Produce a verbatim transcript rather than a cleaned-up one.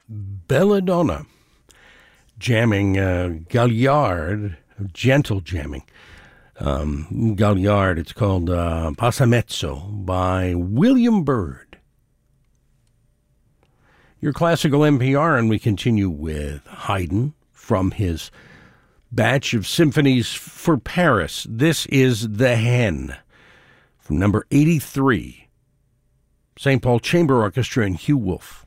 Belladonna, jamming uh, Gagliard, gentle jamming. Um, Gagliard, it's called uh, Passamezzo by William Byrd. Your classical N P R, and we continue with Haydn from his batch of symphonies for Paris. This is The Hen from number eighty-three. Saint Paul Chamber Orchestra and Hugh Wolf.